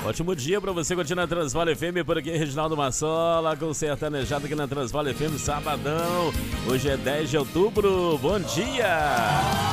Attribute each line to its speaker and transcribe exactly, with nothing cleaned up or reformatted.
Speaker 1: Ótimo dia pra você continuar na Transvale F M, por aqui Reginaldo Massola, com sertanejado aqui na Transvale F M, sabadão. Hoje é dez de outubro, bom dia!